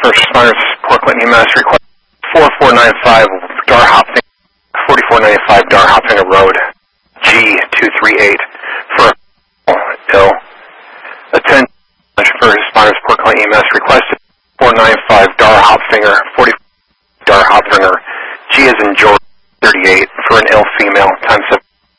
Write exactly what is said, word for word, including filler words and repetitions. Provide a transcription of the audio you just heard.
First responders, Port Clinton E M S, request four four nine five Dar Hopfinger, forty-four ninety-five Dar Hopfinger Road, G two three eight, for ill. Attention, first responders, Port Clinton E M S, request